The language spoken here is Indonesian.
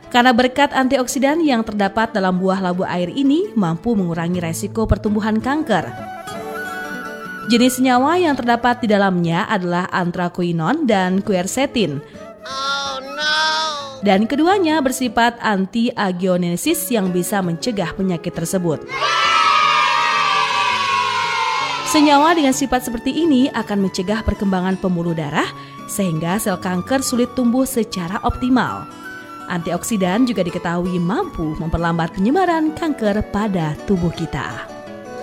Karena berkat antioksidan yang terdapat dalam buah labu air ini mampu mengurangi resiko pertumbuhan kanker. Jenis senyawa yang terdapat di dalamnya adalah anthraquinone dan quercetin. Dan keduanya bersifat anti-angiogenesis yang bisa mencegah penyakit tersebut. Senyawa dengan sifat seperti ini akan mencegah perkembangan pembuluh darah sehingga sel kanker sulit tumbuh secara optimal. Antioksidan juga diketahui mampu memperlambat penyebaran kanker pada tubuh kita.